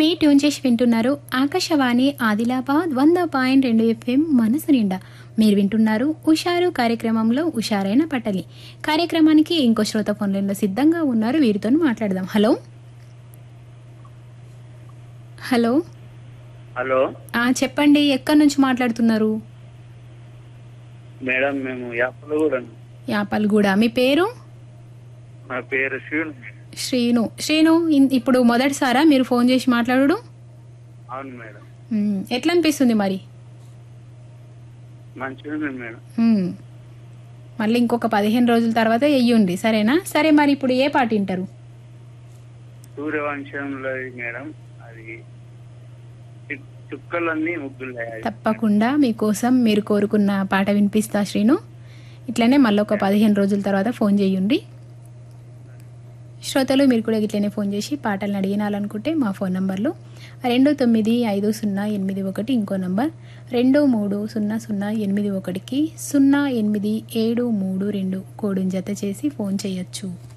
మీ tune చేసి వింటున్నారు Akashvani Adilabad 100.2 FM మనసు నిండా. మీరు వింటున్నారు ఉషారు కార్యక్రమంలో ఉషారైన పటలి. కార్యక్రమానికి ఇంకో శ్రోత ఫోన్ లైన్లో సిద్ధంగా ఉన్నారు, వీరితో మాట్లాడదాం. హలో హలో హలో చెప్పండి, ఎక్కడి నుంచి మాట్లాడుతున్నారు? మేడం, మేము యాపలగూడ. యాపల్గూడ. మీ పేరు? నా పేరు శ్రీను. శ్రీను, ఇప్పుడు మొదటిసారా మీరు ఫోన్ చేసి మాట్లాడు? అవును మేడం. ఎట్లా అనిపిస్తుంది మరి? మంచిగా మేడం. మళ్ళీ ఇంకొక 15 రోజుల తర్వాత వెయ్యండి, సరేనా? సరే, మరి ఇప్పుడు ఏ పాట వింటారు? సూర్యవంశంలో మేడం, అది చుక్కలన్నీ ముగ్గులు. తప్పకుండా మీకోసం మీరు కోరుకున్న పాట వినిపిస్తా శ్రీను. ఇట్లనే మళ్ళీ ఒక 15 రోజుల తర్వాత ఫోన్ చేయండి. శ్రోతలు మీరు కూడా ఇట్లనే ఫోన్ చేసి పాటలను అడిగినాలనుకుంటే మా ఫోన్ నంబర్లు 295081, ఇంకో నంబర్ 230081కి 087232 కోడుని జత చేసి ఫోన్ చేయొచ్చు.